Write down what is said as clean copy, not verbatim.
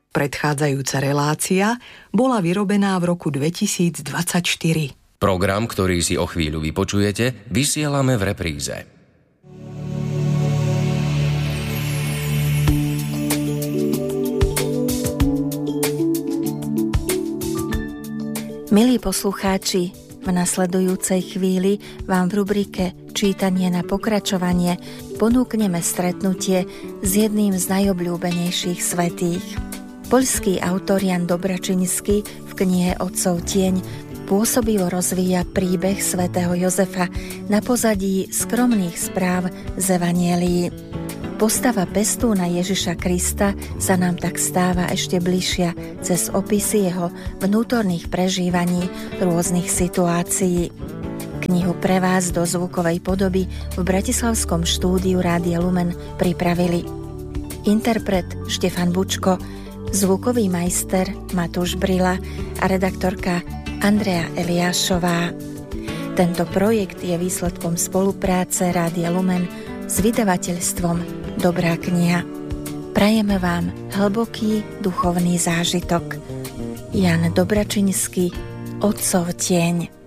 Predchádzajúca relácia bola vyrobená v roku 2024. Program, ktorý si o chvíľu vypočujete, vysielame v repríze. Milí poslucháči, v nasledujúcej chvíli vám v rubrike Čítanie na pokračovanie ponúkneme stretnutie s jedným z najobľúbenejších svätých. Poľský autor Jan Dobraczyński v knihe Otcov tieň pôsobivo rozvíja príbeh svätého Jozefa na pozadí skromných správ z Evanielií. Postava pestúna Ježiša Krista sa nám tak stáva ešte bližšia cez opisy jeho vnútorných prežívaní rôznych situácií. Knihu pre vás do zvukovej podoby v bratislavskom štúdiu Rádia Lumen pripravili interpret Štefan Bučko, zvukový majster Matúš Brila a redaktorka Andrea Eliášová. Tento projekt je výsledkom spolupráce Rádia Lumen s vydavateľstvom Dobrá kniha. Prajeme vám hlboký duchovný zážitok. Jan Dobraczyński, Otcov tieň.